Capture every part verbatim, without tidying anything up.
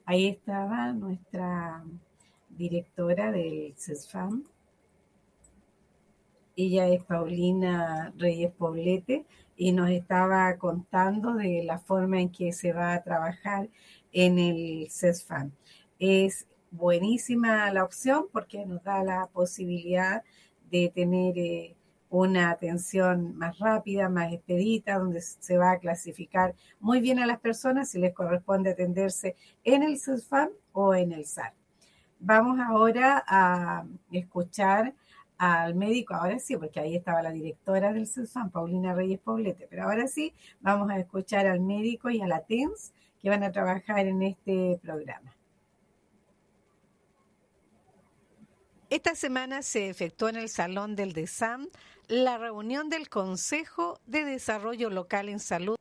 Ahí estaba nuestra directora del CESFAM. Ella es Paulina Reyes Poblete y nos estaba contando de la forma en que se va a trabajar en el CESFAM. Es buenísima la opción porque nos da la posibilidad de tener eh, una atención más rápida, más expedita, donde se va a clasificar muy bien a las personas si les corresponde atenderse en el CESFAM o en el S A R. Vamos ahora a escuchar al médico, ahora sí, porque ahí estaba la directora del CESFAM, Paulina Reyes Poblete, pero ahora sí vamos a escuchar al médico y a la T E N S que van a trabajar en este programa. Esta semana se efectuó en el Salón del DESAM la reunión del Consejo de Desarrollo Local en Salud.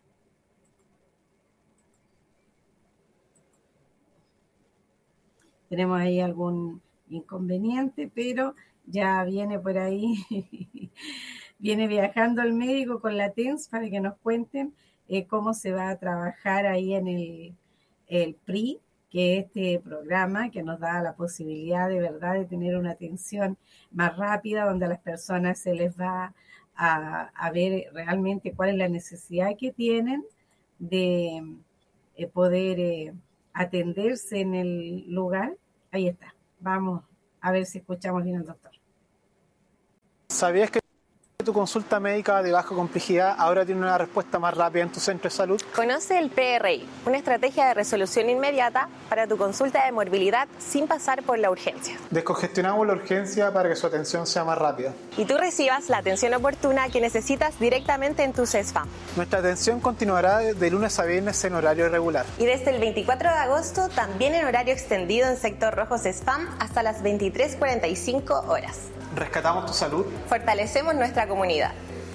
Tenemos ahí algún inconveniente, pero ya viene por ahí, viene viajando el médico con la T E N S para que nos cuenten eh, cómo se va a trabajar ahí en el, el P R I, que es este programa que nos da la posibilidad de verdad de tener una atención más rápida, donde a las personas se les va a, a ver realmente cuál es la necesidad que tienen de eh, poder eh, atenderse en el lugar. Ahí está. Vamos a ver si escuchamos bien al doctor. ¿Sabías que tu consulta médica de baja complejidad ahora tiene una respuesta más rápida en tu centro de salud? Conoce el P R I, una estrategia de resolución inmediata para tu consulta de morbilidad sin pasar por la urgencia. Descongestionamos la urgencia para que su atención sea más rápida. Y tú recibas la atención oportuna que necesitas directamente en tu CESFAM. Nuestra atención continuará de lunes a viernes en horario regular. Y desde el veinticuatro de agosto también en horario extendido en sector rojo CESFAM hasta las veintitrés cuarenta y cinco horas. Rescatamos tu salud. Fortalecemos nuestra comunidad.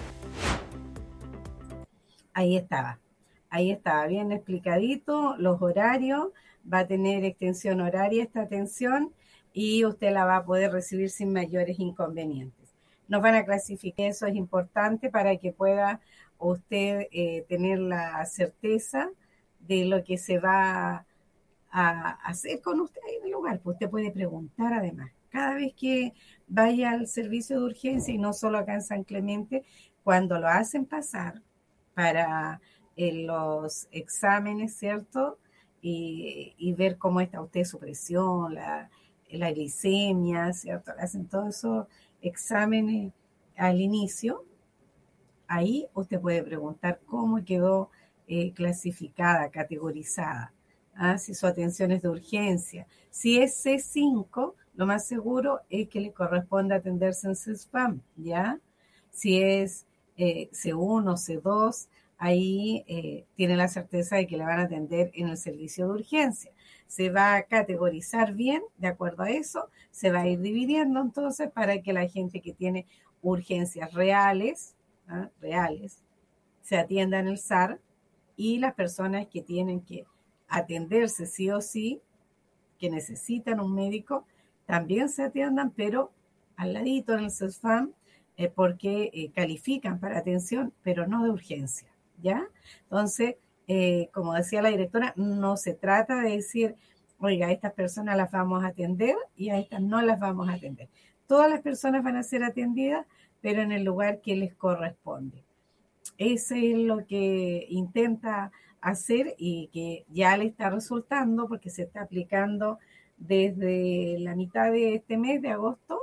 Ahí estaba, ahí estaba, bien explicadito, los horarios, va a tener extensión horaria esta atención y usted la va a poder recibir sin mayores inconvenientes. Nos van a clasificar, eso es importante para que pueda usted eh, tener la certeza de lo que se va a hacer con usted ahí en el lugar, pues usted puede preguntar además. Cada vez que vaya al servicio de urgencia, y no solo acá en San Clemente, cuando lo hacen pasar para eh, los exámenes, ¿cierto? Y, y ver cómo está usted su presión, la, la glicemia, ¿cierto? Hacen todos esos exámenes al inicio. Ahí usted puede preguntar cómo quedó eh, clasificada, categorizada. ¿Ah? Si su atención es de urgencia. Si es C cinco, lo más seguro es que le corresponde atenderse en CESFAM, ¿ya? Si es eh, C uno, C dos, ahí eh, tiene la certeza de que le van a atender en el servicio de urgencia. Se va a categorizar bien, de acuerdo a eso, se va a ir dividiendo entonces para que la gente que tiene urgencias reales, ¿ah? reales, se atienda en el S A R, y las personas que tienen que atenderse sí o sí, que necesitan un médico, también se atiendan, pero al ladito en el CESFAM, eh, porque eh, califican para atención, pero no de urgencia, ¿ya? Entonces, eh, como decía la directora, no se trata de decir, oiga, a estas personas las vamos a atender y a estas no las vamos a atender. Todas las personas van a ser atendidas, pero en el lugar que les corresponde. Ese es lo que intenta hacer y que ya le está resultando porque se está aplicando desde la mitad de este mes de agosto.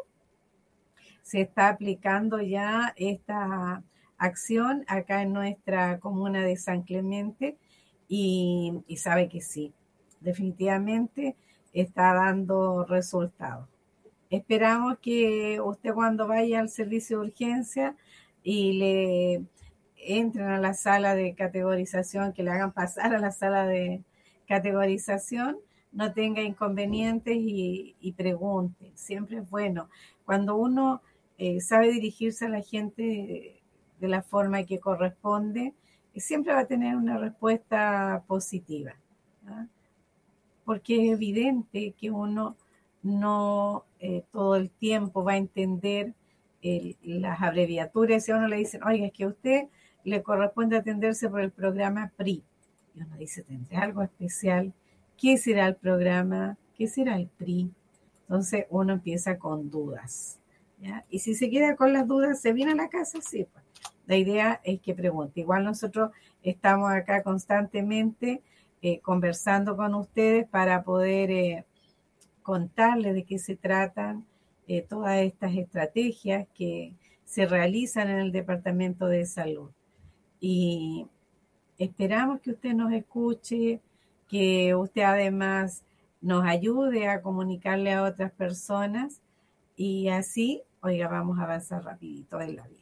Se está aplicando ya esta acción acá en nuestra comuna de San Clemente y, y sabe que sí, definitivamente está dando resultados. Esperamos que usted cuando vaya al servicio de urgencia y le entren a la sala de categorización, que le hagan pasar a la sala de categorización, no tenga inconvenientes y, y pregunte. Siempre es bueno. Cuando uno eh, sabe dirigirse a la gente de, de la forma que corresponde, siempre va a tener una respuesta positiva, ¿no? Porque es evidente que uno no eh, todo el tiempo va a entender el, las abreviaturas. Si a uno le dicen, oiga, es que a usted le corresponde atenderse por el programa P R I. Y uno dice, ¿tendré algo especial ¿Qué será el programa? ¿Qué será el P R I? Entonces uno empieza con dudas, ¿ya? Y si se queda con las dudas, ¿se viene a la casa? Sí, pues. La idea es que pregunte. Igual nosotros estamos acá constantemente eh, conversando con ustedes para poder eh, contarles de qué se tratan eh, todas estas estrategias que se realizan en el Departamento de Salud. Y esperamos que usted nos escuche, que usted además nos ayude a comunicarle a otras personas y así, oiga, vamos a avanzar rapidito en la vida.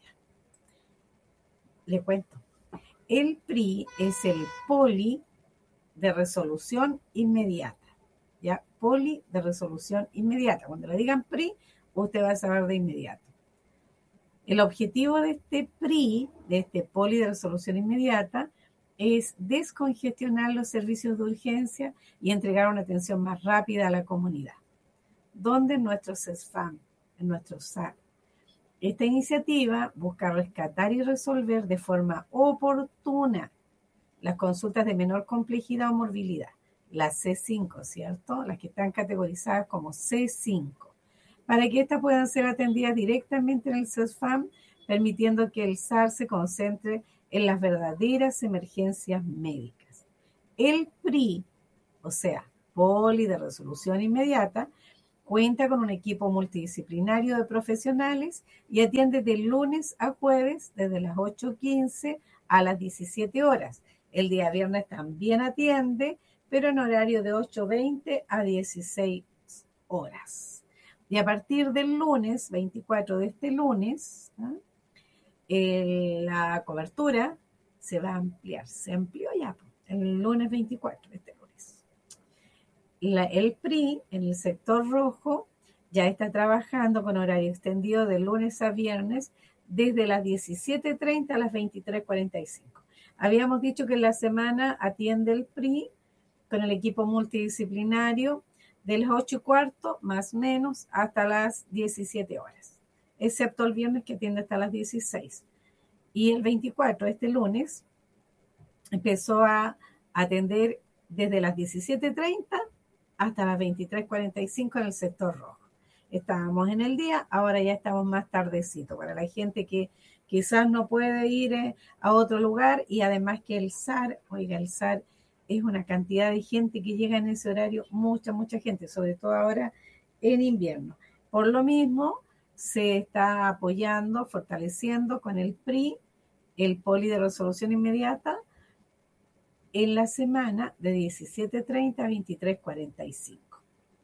Le cuento. El P R I es el poli de resolución inmediata, ¿ya? Poli de resolución inmediata. Cuando le digan P R I, usted va a saber de inmediato. El objetivo de este P R I, de este poli de resolución inmediata, es descongestionar los servicios de urgencia y entregar una atención más rápida a la comunidad. ¿Dónde? En nuestro CESFAM, en nuestro S A R. Esta iniciativa busca rescatar y resolver de forma oportuna las consultas de menor complejidad o morbilidad, las C cinco, ¿cierto? Las que están categorizadas como C cinco, para que éstas puedan ser atendidas directamente en el CESFAM, permitiendo que el S A R se concentre en las verdaderas emergencias médicas. El P R I, o sea, Poli de Resolución Inmediata, cuenta con un equipo multidisciplinario de profesionales y atiende de lunes a jueves desde las ocho quince a las diecisiete horas. El día viernes también atiende, pero en horario de ocho veinte a dieciséis horas. Y a partir del lunes, veinticuatro de este lunes, ¿eh? El, la cobertura se va a ampliar. Se amplió ya el lunes veinticuatro, este lunes. La, el P R I en el sector rojo ya está trabajando con horario extendido de lunes a viernes desde las diecisiete treinta a las veintitrés cuarenta y cinco. Habíamos dicho que en la semana atiende el P R I con el equipo multidisciplinario de las ocho y cuarto más o menos hasta las diecisiete horas, excepto el viernes que atiende hasta las dieciséis. Y el veinticuatro, este lunes, empezó a atender desde las diecisiete treinta hasta las veintitrés cuarenta y cinco en el sector rojo. Estábamos en el día, ahora ya estamos más tardecito, para la gente que quizás no puede ir a otro lugar y además que el S A R, oiga, el S A R es una cantidad de gente que llega en ese horario, mucha, mucha gente, sobre todo ahora en invierno. Por lo mismo, se está apoyando, fortaleciendo con el P R I, el Poli de Resolución Inmediata, en la semana de diecisiete treinta a veintitrés cuarenta y cinco.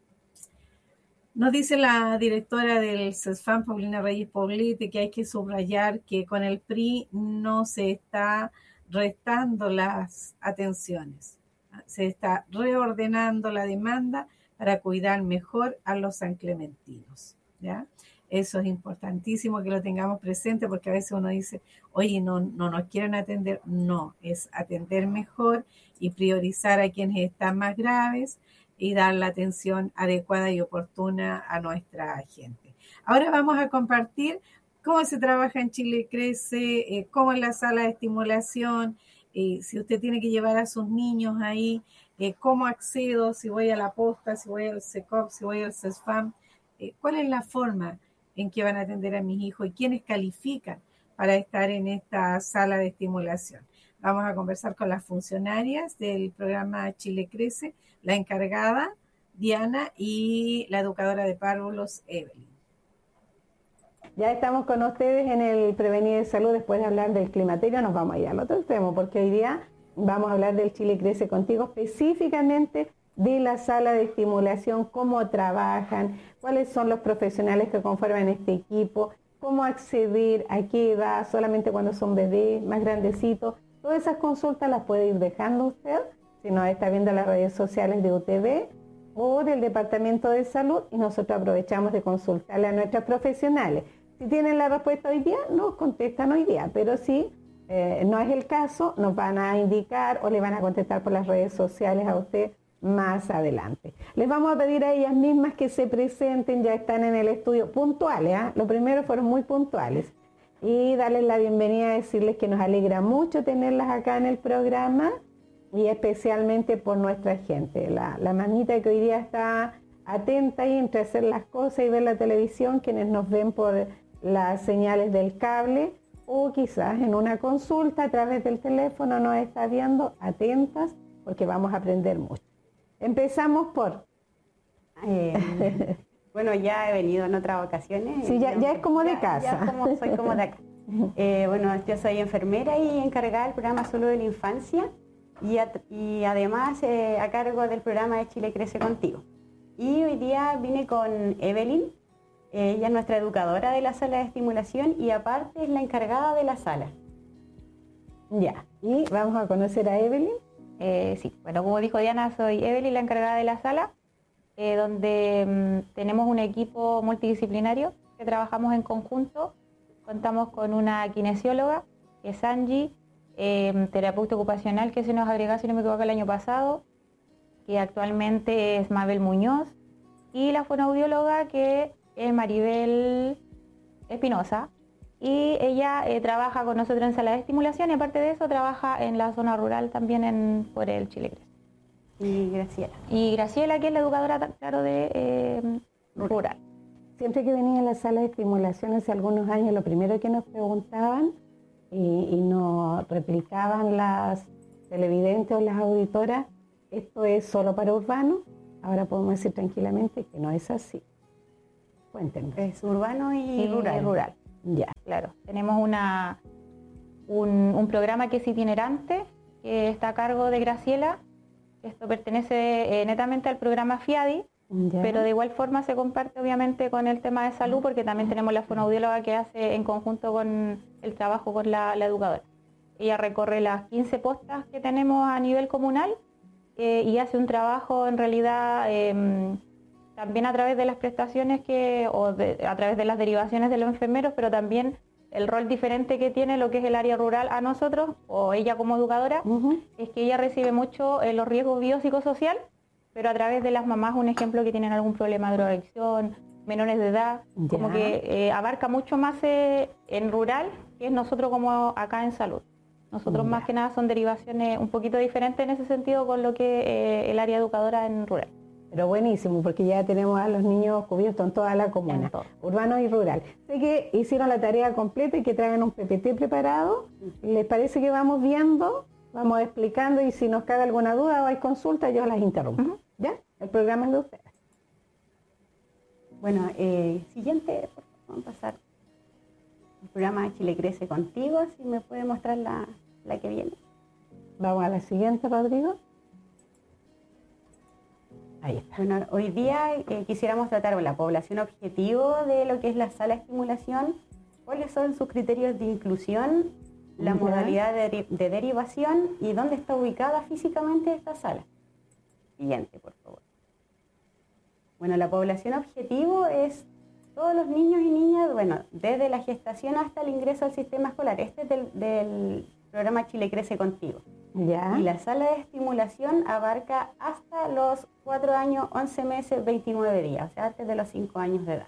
Nos dice la directora del CESFAM, Paulina Reyes Poblete, que hay que subrayar que con el P R I no se está restando las atenciones, se está reordenando la demanda para cuidar mejor a los sanclementinos, ¿ya? Eso es importantísimo que lo tengamos presente porque a veces uno dice, oye, no, no nos quieren atender. No, es atender mejor y priorizar a quienes están más graves y dar la atención adecuada y oportuna a nuestra gente. Ahora vamos a compartir cómo se trabaja en Chile Crece, eh, cómo es la sala de estimulación, eh, si usted tiene que llevar a sus niños ahí, eh, cómo accedo, si voy a la posta, si voy al SECOP, si voy al CESFAM, eh, cuál es la forma en que van a atender a mis hijos y quiénes califican para estar en esta sala de estimulación. Vamos a conversar con las funcionarias del programa Chile Crece, la encargada, Diana, y la educadora de párvulos, Evelyn. Ya estamos con ustedes en el Prevenir de Salud. Después de hablar del climaterio, nos vamos a ir al otro extremo, porque hoy día vamos a hablar del Chile Crece Contigo, específicamente de la sala de estimulación, cómo trabajan, cuáles son los profesionales que conforman este equipo, cómo acceder, a qué edad, solamente cuando son bebés, más grandecitos. Todas esas consultas las puede ir dejando usted, si nos está viendo las redes sociales de U T V o del Departamento de Salud, y nosotros aprovechamos de consultarle a nuestros profesionales. Si tienen la respuesta hoy día, nos contestan hoy día, pero si eh, no es el caso, nos van a indicar o le van a contestar por las redes sociales a usted más adelante. Les vamos a pedir a ellas mismas que se presenten, ya están en el estudio puntuales, ¿eh? Lo primero fueron muy puntuales, y darles la bienvenida, decirles que nos alegra mucho tenerlas acá en el programa, y especialmente por nuestra gente, la, la mamita que hoy día está atenta y entre hacer las cosas y ver la televisión, quienes nos ven por las señales del cable o quizás en una consulta a través del teléfono nos está viendo, atentas, porque vamos a aprender mucho. Empezamos por... Eh, bueno, ya he venido en otras ocasiones. Sí, ya, ya es como de ya, casa. Ya como, soy como de acá. Eh, bueno, yo soy enfermera y encargada del programa Salud de la Infancia y, a, y además eh, a cargo del programa de Chile Crece Contigo. Y hoy día vine con Evelyn, eh, ella es nuestra educadora de la sala de estimulación y aparte es la encargada de la sala. Ya, y vamos a conocer a Evelyn. Eh, sí, bueno, como dijo Diana, soy Evelyn, la encargada de la sala, eh, donde mmm, tenemos un equipo multidisciplinario que trabajamos en conjunto. Contamos con una kinesióloga, que es Angie, eh, terapeuta ocupacional, que se nos agregó, si no me equivoco, el año pasado, que actualmente es Mabel Muñoz, y la fonoaudióloga, que es Maribel Espinosa, y ella eh, trabaja con nosotros en sala de estimulación y aparte de eso trabaja en la zona rural también en, por el Chile Crece. Y Graciela. Y Graciela, que es la educadora, claro, de eh, rural. Siempre que venía a la sala de estimulación hace algunos años, lo primero que nos preguntaban y, y nos replicaban las televidentes o las auditoras, ¿esto es solo para urbanos? Ahora podemos decir tranquilamente que no es así. Cuéntenos. Es urbano y, y rural. rural. Ya. Claro, tenemos una, un, un programa que es itinerante, que está a cargo de Graciela. Esto pertenece eh, netamente al programa FIADI, Ya. pero de igual forma se comparte obviamente con el tema de salud, porque también tenemos la fonoaudióloga que hace en conjunto con el trabajo con la, la educadora. Ella recorre las quince postas que tenemos a nivel comunal eh, y hace un trabajo en realidad eh, también a través de las prestaciones que, o de, a través de las derivaciones de los enfermeros, pero también el rol diferente que tiene lo que es el área rural a nosotros, o ella como educadora, Uh-huh. es que ella recibe mucho eh, los riesgos biopsicosocial, pero a través de las mamás, un ejemplo, que tienen algún problema de drogadicción, menores de edad, Ya. como que eh, abarca mucho más eh, en rural que es nosotros como acá en salud. Nosotros Ya. más que nada son derivaciones un poquito diferentes en ese sentido con lo que eh, el área educadora en rural. Pero buenísimo, porque ya tenemos a los niños cubiertos en toda la comuna, En todo. urbano y rural. Sé que hicieron la tarea completa y que traigan un P P T preparado. ¿Les parece que vamos viendo, vamos explicando y si nos cabe alguna duda o hay consulta, yo las interrumpo? Ujú. ¿Ya? El programa es de ustedes. Bueno, eh, siguiente, por favor, vamos a pasar. El programa Chile Crece Contigo, si me puede mostrar la, la que viene. Vamos a la siguiente, Rodrigo. Ahí está. Bueno, hoy día eh, quisiéramos tratar con la población objetivo de lo que es la sala de estimulación, cuáles son sus criterios de inclusión, la Ya. modalidad de, deri- de derivación y dónde está ubicada físicamente esta sala. Siguiente, por favor. Bueno, la población objetivo es todos los niños y niñas, bueno, desde la gestación hasta el ingreso al sistema escolar. Este es del, del programa Chile Crece Contigo. Ya. Y la sala de estimulación abarca hasta los cuatro años, once meses, veintinueve días, o sea, antes de los cinco años de edad.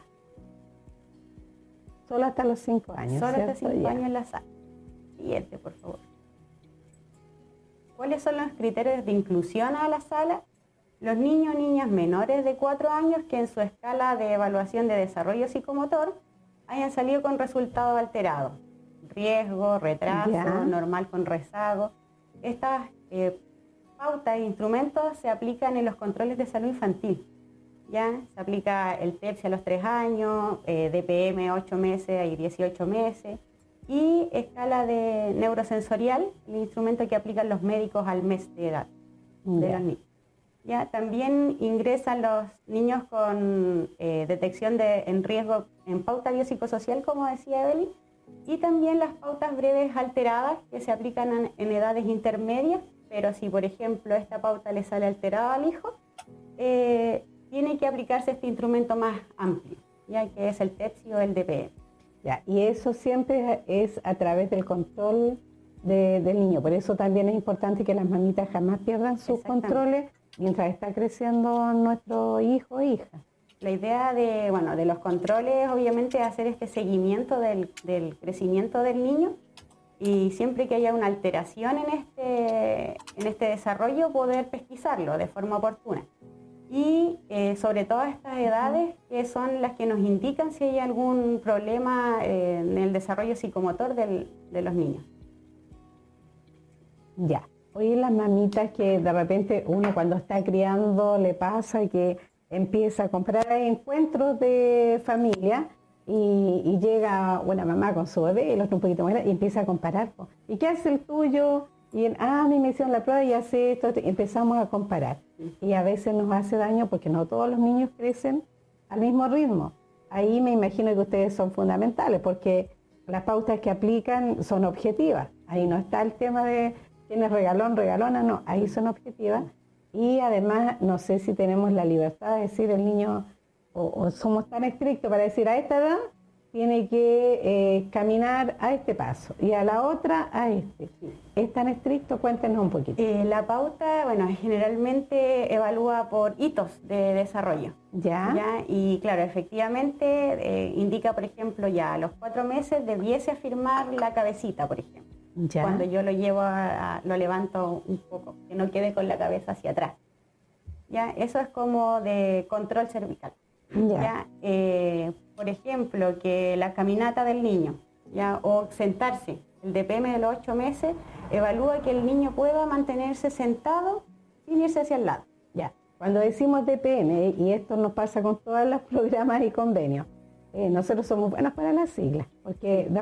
Solo hasta los cinco años. Solo hasta ¿cierto? cinco Ya. años en la sala. Siguiente, por favor. ¿Cuáles son los criterios de inclusión a la sala? Los niños o niñas menores de cuatro años que en su escala de evaluación de desarrollo psicomotor hayan salido con resultados alterados. Riesgo, retraso, Ya. normal con rezago. Estas eh, pautas e instrumentos se aplican en los controles de salud infantil. ¿Ya? Se aplica el TEPS a los tres años, eh, D P M ocho meses y dieciocho meses, y escala de neurosensorial, el instrumento que aplican los médicos al mes de edad de Ya. los niños. ¿Ya? También ingresan los niños con eh, detección de, en riesgo en pauta biopsicosocial, como decía Evelyn, y también las pautas breves alteradas que se aplican en, en edades intermedias, pero si por ejemplo esta pauta le sale alterada al hijo, eh, tiene que aplicarse este instrumento más amplio, ya que es el TEPS o el D P M. Ya, y eso siempre es a través del control de- del niño. Por eso también es importante que las mamitas jamás pierdan sus Exactamente. controles mientras está creciendo nuestro hijo o hija. La idea de, bueno, de los controles obviamente es hacer este seguimiento del, del crecimiento del niño y siempre que haya una alteración en este, en este desarrollo, poder pesquisarlo de forma oportuna. Y eh, sobre todo a estas edades, que son las que nos indican si hay algún problema eh, en el desarrollo psicomotor del, de los niños. Ya. Oye, las mamitas que de repente uno cuando está criando le pasa que empieza a comprar encuentros de familia y, y llega una mamá con su bebé, el otro un poquito más grande, y empieza a comparar. Po. ¿Y qué hace el tuyo? Y él, ah, a mí me hicieron la prueba y hace esto, y empezamos a comparar. Y a veces nos hace daño porque no todos los niños crecen al mismo ritmo. Ahí me imagino que ustedes son fundamentales porque las pautas que aplican son objetivas. Ahí no está el tema de quién es regalón, regalona, no, ahí son objetivas. Y además, no sé si tenemos la libertad de decir el niño, o, o somos tan estrictos para decir a esta edad, tiene que eh, caminar a este paso y a la otra a este. ¿Es tan estricto? Cuéntenos un poquito. Eh, la pauta, bueno, generalmente evalúa por hitos de desarrollo. ¿Ya? ¿Ya? Y claro, efectivamente eh, indica, por ejemplo, ya a los cuatro meses debiese afirmar la cabecita, por ejemplo. ¿Ya? Cuando yo lo llevo, a, a, lo levanto un poco, que no quede con la cabeza hacia atrás. ¿Ya? Eso es como de control cervical. ¿Ya? ¿Ya? Eh, por ejemplo, que la caminata del niño, ¿ya? O sentarse, el D P M de los ocho meses evalúa que el niño pueda mantenerse sentado sin irse hacia el lado. Ya. Cuando decimos D P M, y esto nos pasa con todos los programas y convenios, eh, nosotros somos buenos para las siglas, porque de